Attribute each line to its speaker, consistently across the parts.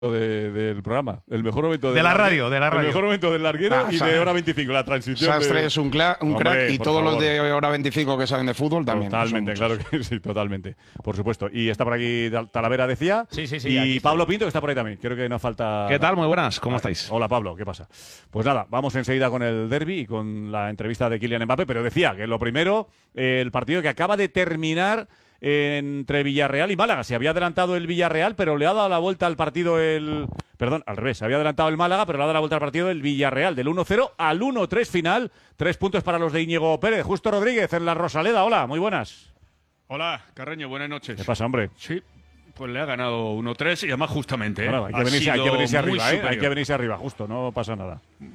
Speaker 1: del programa. El mejor momento
Speaker 2: de la radio.
Speaker 1: El mejor momento del larguero y de hora 25, la transición.
Speaker 3: Sastre es un crack y todos
Speaker 1: favor.
Speaker 3: los de hora 25 que saben de fútbol también.
Speaker 1: Totalmente, claro que sí, totalmente. Por supuesto. Y está por aquí Talavera, decía.
Speaker 2: Sí.
Speaker 1: Y Pablo Pinto, que está por ahí también. Creo que nos falta.
Speaker 2: ¿Qué tal? Muy buenas, ¿cómo estáis?
Speaker 1: Hola, Pablo, ¿qué pasa? Pues nada, vamos enseguida con el derbi y con la entrevista de Kylian Mbappé, pero decía que lo primero, el partido que acaba de terminar entre Villarreal y Málaga. Se había adelantado el Villarreal, pero le ha dado la vuelta al partido Perdón, al revés. Se había adelantado el Málaga, pero le ha dado la vuelta al partido el Villarreal. Del 1-0 al 1-3 final. 3 puntos para los de Íñigo Pérez. Justo Rodríguez en la Rosaleda. Hola, muy buenas.
Speaker 4: Hola, Carreño, buenas noches.
Speaker 1: ¿Qué pasa, hombre?
Speaker 4: Sí, pues le ha ganado 1-3 y además justamente.
Speaker 1: Bueno, hay que venirse arriba, Hay que venirse arriba, justo, no pasa nada.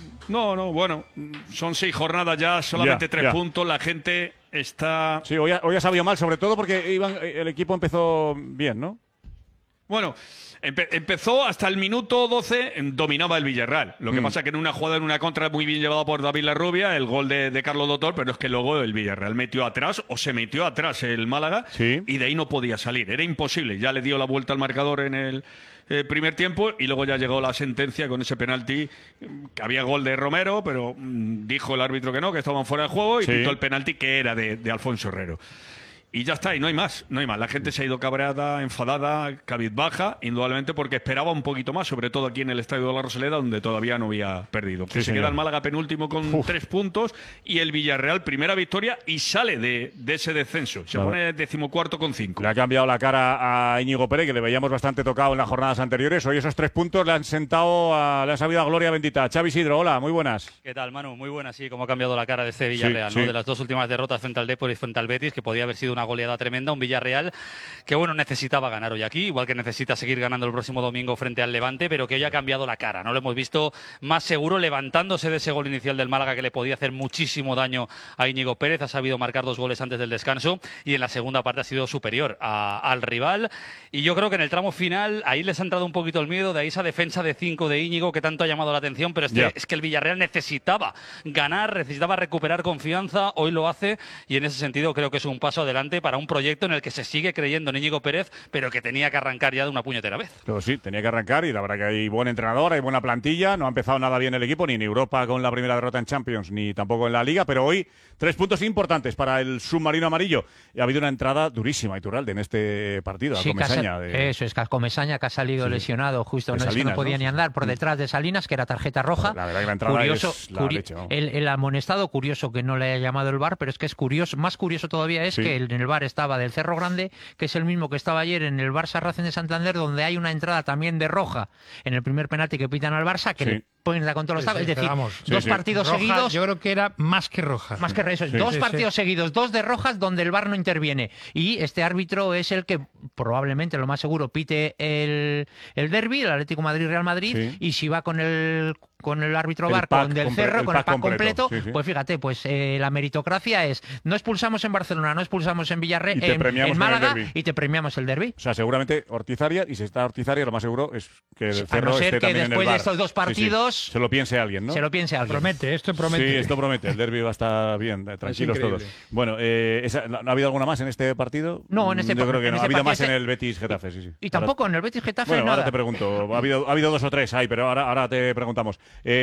Speaker 4: No, bueno, son 6 jornadas ya, solamente 3 puntos. La gente está...
Speaker 1: Sí, hoy ha sabido mal, sobre todo porque el equipo empezó bien, ¿no?
Speaker 4: Bueno, empezó hasta el minuto 12, dominaba el Villarreal. Lo que pasa que en una jugada, en una contra muy bien llevada por David Larrubia, el gol de Carlos Doctor, pero es que luego el Villarreal se metió atrás el Málaga, y de ahí no podía salir. Era imposible. Ya le dio la vuelta al marcador en el primer tiempo y luego ya llegó la sentencia con ese penalti, que había gol de Romero, pero dijo el árbitro que no, que estaban fuera de juego y pitó el penalti que era de Alfonso Herrero. Y ya está, y no hay más. La gente se ha ido cabreada, enfadada, cabizbaja, indudablemente porque esperaba un poquito más, sobre todo aquí en el Estadio de la Rosaleda, donde todavía no había perdido. Que se queda el Málaga penúltimo con 3 puntos y el Villarreal primera victoria y sale de ese descenso. Se pone 14º con 5.
Speaker 1: Le ha cambiado la cara a Íñigo Pérez, que le veíamos bastante tocado en las jornadas anteriores. Hoy esos 3 puntos le han sabido a gloria bendita. Xavi Sidro, hola, muy buenas.
Speaker 5: ¿Qué tal, Manu? Muy buenas, sí, cómo ha cambiado la cara de este Villarreal, ¿no? De las 2 últimas derrotas frente al Depor y frente al Betis, que podía haber sido una goleada tremenda, un Villarreal que, bueno, necesitaba ganar hoy aquí, igual que necesita seguir ganando el próximo domingo frente al Levante, pero que hoy ha cambiado la cara, ¿no? Lo hemos visto más seguro, levantándose de ese gol inicial del Málaga que le podía hacer muchísimo daño a Íñigo Pérez. Ha sabido marcar 2 goles antes del descanso y en la segunda parte ha sido superior al rival. Y yo creo que en el tramo final ahí les ha entrado un poquito el miedo, de ahí esa defensa de 5 de Íñigo que tanto ha llamado la atención, pero es que el Villarreal necesitaba ganar, necesitaba recuperar confianza, hoy lo hace y en ese sentido creo que es un paso adelante para un proyecto en el que se sigue creyendo en Íñigo Pérez, pero que tenía que arrancar ya de una puñetera vez.
Speaker 1: Pero sí, tenía que arrancar y la verdad que hay buen entrenador, hay buena plantilla, no ha empezado nada bien el equipo, ni en Europa con la primera derrota en Champions, ni tampoco en la Liga, pero hoy 3 puntos importantes para el submarino amarillo. Y ha habido una entrada durísima, Iturralde, en este partido,
Speaker 6: sí,
Speaker 1: a Comesaña.
Speaker 6: Eso es, que a Comesaña que ha salido lesionado justo, no,
Speaker 1: Salinas,
Speaker 6: es que no podía ni andar por detrás de Salinas, que era tarjeta roja.
Speaker 1: La verdad que la entrada es la leche, ¿no?
Speaker 6: El amonestado, curioso que no le haya llamado el VAR, pero es que es curioso, más curioso todavía es que en el VAR estaba del Cerro Grande, que es el mismo que estaba ayer en el Barça Racing de Santander, donde hay una entrada también de roja en el primer penalti que pitan al Barça, que le ponen la con todos los tabos. Es decir, dos partidos
Speaker 2: roja,
Speaker 6: seguidos.
Speaker 2: Yo creo que era más que roja.
Speaker 6: Más que eso. Dos partidos seguidos, 2 de rojas donde el VAR no interviene. Y este árbitro es el que probablemente, lo más seguro, pite el derbi, el Atlético Madrid-Real Madrid, y si va con el árbitro VAR, con del Cerro, con el pack completo, pues fíjate, pues la meritocracia es: no expulsamos en Barcelona, no expulsamos en Villarreal, en Málaga, y te premiamos el derbi.
Speaker 1: O sea, seguramente Ortiz-Arias, y si está Ortiz-Arias, lo más seguro es que el Cerro esté también en el VAR.
Speaker 6: Después de estos 2 partidos
Speaker 1: se lo piense alguien, ¿no?
Speaker 6: Se lo piense alguien.
Speaker 2: Esto promete.
Speaker 1: Sí, esto promete. El derbi va a estar bien, tranquilos todos. Bueno, ¿no ha habido alguna más en este partido?
Speaker 6: No, en este
Speaker 1: partido. Yo creo que no. Ha habido más en el
Speaker 6: Betis-Getafe, Y tampoco en el Betis-Getafe
Speaker 1: nada.
Speaker 6: Ahora
Speaker 1: te pregunto. Ha habido 2 o 3 ahí, pero ahora te preguntamos.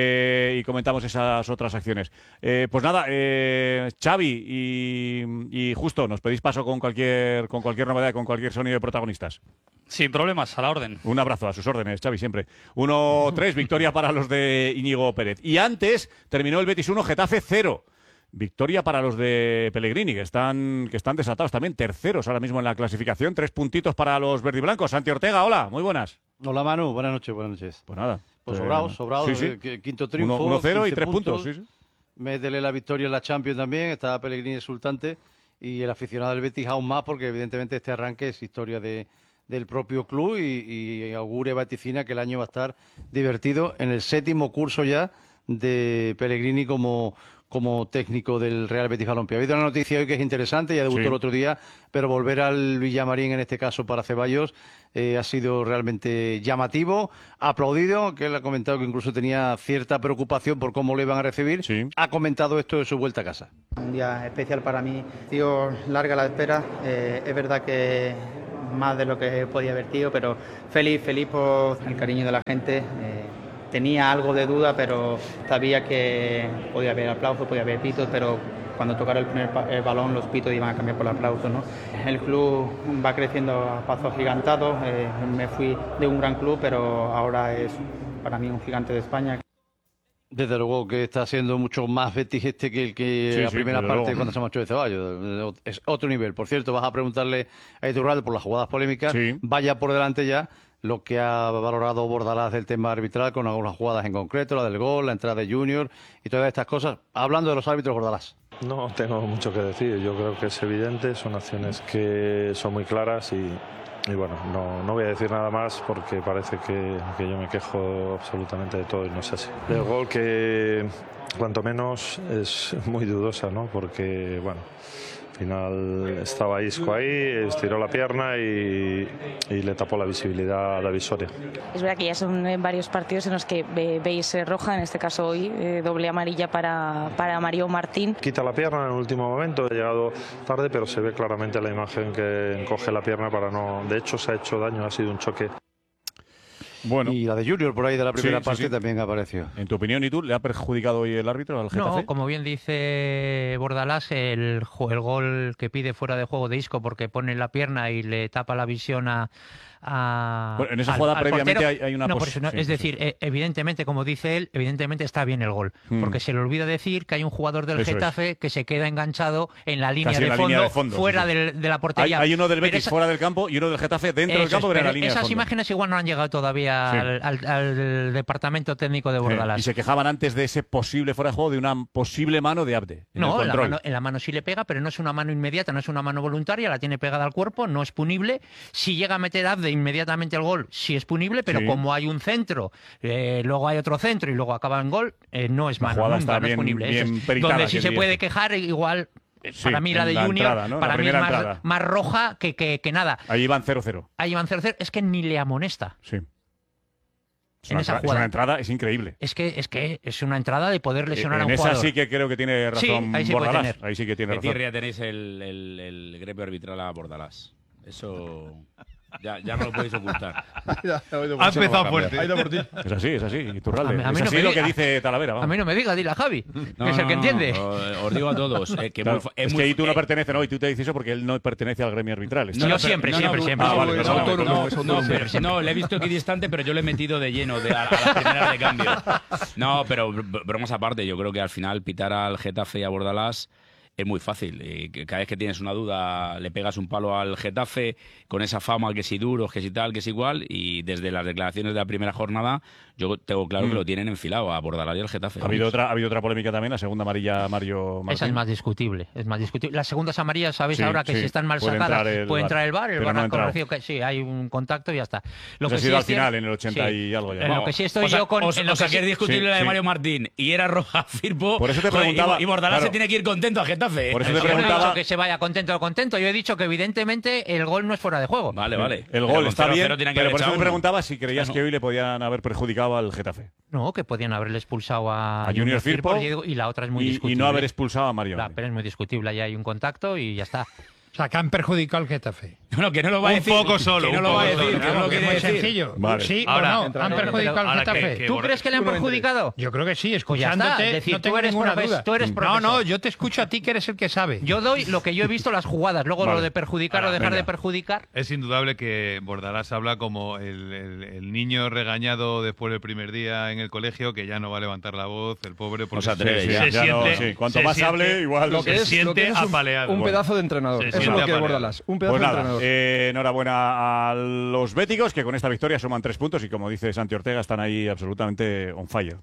Speaker 1: Y comentamos esas otras acciones. Pues nada, Xavi y Justo, nos pedís paso con cualquier novedad, con cualquier sonido de protagonistas.
Speaker 5: Sin problemas, a la orden.
Speaker 1: Un abrazo, a sus órdenes, Xavi, siempre. 1-3, victoria para los de Íñigo Pérez. Y antes terminó el Betis 1, Getafe 0. Victoria para los de Pellegrini, que están desatados también, terceros ahora mismo en la clasificación. 3 puntitos para los verdiblancos. Santi Ortega, hola, muy buenas.
Speaker 7: Hola, Manu, buenas noches.
Speaker 1: Pues nada.
Speaker 7: Pues sobrado.
Speaker 1: Sí.
Speaker 7: Quinto triunfo.
Speaker 1: 1-0 y 3 puntos. Sí.
Speaker 7: Métele la victoria en la Champions también, está Pellegrini exultante y el aficionado del Betis aún más, porque evidentemente este arranque es historia del propio club y augure, vaticina que el año va a estar divertido en el 7º curso ya de Pellegrini como técnico del Real Betis Balompié. Ha habido una noticia hoy que es interesante, ya debutó el otro día, pero volver al Villamarín, en este caso para Ceballos, ha sido realmente llamativo, aplaudido, que él ha comentado que incluso tenía cierta preocupación por cómo lo iban a recibir. Ha comentado esto de su vuelta a casa.
Speaker 8: Un día especial para mí, tío, larga la espera. Es verdad que más de lo que podía haber sido, pero feliz por el cariño de la gente. Tenía algo de duda, pero sabía que podía haber aplausos, podía haber pitos, pero cuando tocara el balón los pitos iban a cambiar por el aplauso, ¿no? El club va creciendo a pasos gigantados. Me fui de un gran club, pero ahora es para mí un gigante de España.
Speaker 7: Desde luego que está siendo mucho más Betis que la primera parte cuando se marchó de Ceballos. Es otro nivel. Por cierto, vas a preguntarle a Iturralde por las jugadas polémicas. Sí. Vaya por delante ya lo que ha valorado Bordalás del tema arbitral con algunas jugadas en concreto, la del gol, la entrada de Junior y todas estas cosas. Hablando de los árbitros, Bordalás.
Speaker 9: No tengo mucho que decir. Yo creo que es evidente. Son acciones que son muy claras y bueno, no voy a decir nada más porque parece que yo me quejo absolutamente de todo y no es así. El gol que cuanto menos es muy dudosa, ¿no? Porque, bueno, al final estaba Isco ahí, estiró la pierna y le tapó la visibilidad a David Soria.
Speaker 10: Es verdad que ya son varios partidos en los que veis roja, en este caso hoy, doble amarilla para Mario Martín.
Speaker 9: Quita la pierna en el último momento, ha llegado tarde, pero se ve claramente la imagen que encoge la pierna para no... De hecho, se ha hecho daño, ha sido un choque.
Speaker 7: Bueno. Y la de Junior por ahí de la primera parte también apareció.
Speaker 1: En tu opinión, ¿y tú? ¿Le ha perjudicado hoy el árbitro al Getafe?
Speaker 6: No, como bien dice Bordalás, el gol que pide fuera de juego de Isco porque pone la pierna y le tapa la visión
Speaker 1: bueno, en esa jugada previamente hay una
Speaker 6: es decir, evidentemente, como dice él, evidentemente está bien el gol, porque se le olvida decir que hay un jugador del Getafe que se queda enganchado en la línea, de fondo, fuera de la portería.
Speaker 1: Hay uno del Betis fuera del campo y uno del Getafe dentro del campo, pero en la línea de fondo.
Speaker 6: Esas imágenes igual no han llegado todavía al departamento técnico de Bordalás.
Speaker 1: Y se quejaban antes de ese posible fuera de juego de una posible mano de Abde.
Speaker 6: No, en la mano sí le pega, pero no es una mano inmediata, no es una mano voluntaria, la tiene pegada al cuerpo, no es punible. Si llega a meter Abde inmediatamente el gol, sí es punible, pero como hay un centro, luego hay otro centro y luego acaba en gol, no es mano, nunca, no es punible. Donde sí se puede quejar, igual... para mí la de Junior, entrada, ¿no? Para mí es más roja que nada.
Speaker 1: Ahí van 0-0.
Speaker 6: Ahí van 0-0, es que ni le amonesta.
Speaker 1: Sí.
Speaker 6: En esa jugada.
Speaker 1: Es una entrada, es increíble.
Speaker 6: Es que es una entrada de poder lesionar a un jugador.
Speaker 1: En esa sí que creo que tiene razón Bordalás. Ahí sí que tiene razón.
Speaker 11: ¿Qué tirria tenéis el gremio arbitral a Bordalás? Eso... Ya no lo podéis ocultar.
Speaker 2: Ha empezado fuerte.
Speaker 1: Es así, Iturralde. Es así lo que dice Talavera.
Speaker 6: A mí no me diga, dile a Javi, que es el que entiende.
Speaker 11: Os digo a todos.
Speaker 1: Es que ahí tú no perteneces, y tú te dices eso porque él no pertenece al gremio arbitral.
Speaker 6: Yo siempre.
Speaker 11: No, le he visto equidistante, pero yo le he metido de lleno a la primera de cambio. No, pero bromas aparte, yo creo que al final pitar al Getafe y a Bordalás es muy fácil. Cada vez que tienes una duda le pegas un palo al Getafe con esa fama que si duros, que si tal, que si igual, y desde las declaraciones de la primera jornada yo tengo claro que lo tienen enfilado a Bordalás y al Getafe.
Speaker 1: Ha habido otra polémica también, la segunda amarilla Mario Martín.
Speaker 6: Esa es más discutible. Las segundas amarillas, sabéis ahora que si están mal sacadas puede entrar el VAR. El VAR ha corregido que sí, hay un contacto y ya está.
Speaker 1: Lo que ha sido al final, en el 80 y algo ya.
Speaker 6: Lo que sí estoy yo con...
Speaker 11: O sea, que es discutible la de Mario Martín y era roja Firpo.
Speaker 1: Por eso te preguntaba...
Speaker 11: Y Bordalás se tiene que ir contento a Getafe.
Speaker 1: Por eso te preguntaba...
Speaker 6: Yo no he dicho que se vaya contento o contento. Yo he dicho que evidentemente el gol no es fuera de juego.
Speaker 11: Vale.
Speaker 1: El gol está bien, pero por eso te preguntaba si creías que hoy le podían haber perjudicado al Getafe.
Speaker 6: No, que podían haberle expulsado a
Speaker 1: Junior Firpo
Speaker 6: y la otra es muy discutible.
Speaker 1: Y no haber expulsado a Mario.
Speaker 6: Pero es muy discutible, ahí hay un contacto y ya está.
Speaker 2: O sea, que han perjudicado al Getafe.
Speaker 11: No, que no lo va a decir.
Speaker 2: Un poco solo.
Speaker 11: Que no lo va a decir, que no lo quiere decir.
Speaker 2: Sencillo.
Speaker 1: Vale.
Speaker 2: Sí, ahora, han perjudicado al Getafe.
Speaker 6: ¿Tú crees que le han perjudicado?
Speaker 2: Yo creo que sí, escuchándote,
Speaker 6: decir,
Speaker 2: no tengo ninguna duda.
Speaker 6: Tú eres profesor.
Speaker 2: No, yo te escucho a ti, que eres el que sabe.
Speaker 6: Yo doy lo que yo he visto las jugadas, luego lo de perjudicar o dejar de perjudicar.
Speaker 12: Es indudable que Bordalás habla como el niño regañado después del primer día en el colegio, que ya no va a levantar la voz, el pobre, porque
Speaker 11: se
Speaker 12: siente...
Speaker 1: Cuanto más hable, igual
Speaker 12: se siente apaleado.
Speaker 13: Un pedazo de entrenador. Eso es lo que es Bordalás. Un pedazo de entrenador.
Speaker 1: Enhorabuena a los béticos, que con esta victoria suman 3 puntos y, como dice Santi Ortega, están ahí absolutamente on fire.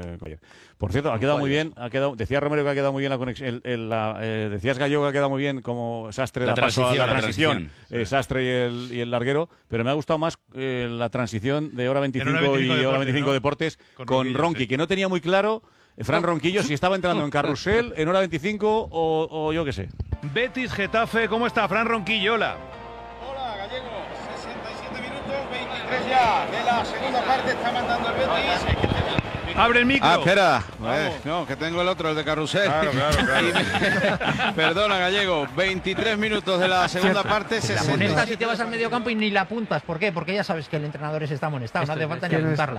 Speaker 1: Por cierto, ha quedado muy bien. Decía Romero que ha quedado muy bien la conexión. Decías Gallego que ha quedado muy bien como Sastre la transición. Sastre y el larguero, pero me ha gustado más la transición de Hora 25 y Hora 25 Deportes con Ronqui, que no tenía muy claro Fran Ronquillo si estaba entrando en carrusel, en Hora 25 o yo qué sé.
Speaker 12: Betis Getafe, ¿cómo está Fran Ronquillo?
Speaker 14: Hola, Gallego. 67 minutos, 23 ya de la segunda parte, está mandando el Betis.
Speaker 4: Abre el micro.
Speaker 3: Espera. No, que tengo el otro, el de Carrusel.
Speaker 1: Claro.
Speaker 3: Perdona, Gallego. 23 minutos de la segunda parte.
Speaker 6: La amonestas si te vas al mediocampo y ni la apuntas. ¿Por qué? Porque ya sabes que el entrenador está amonestado. No hace falta ni apuntarla.